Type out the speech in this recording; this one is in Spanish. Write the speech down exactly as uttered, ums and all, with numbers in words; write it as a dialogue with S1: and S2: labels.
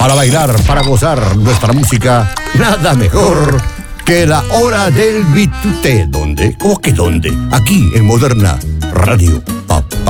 S1: Para bailar, para gozar nuestra música, nada mejor que la hora del bitute. ¿Dónde? ¿Cómo que dónde? Aquí en Moderna Radio, papá.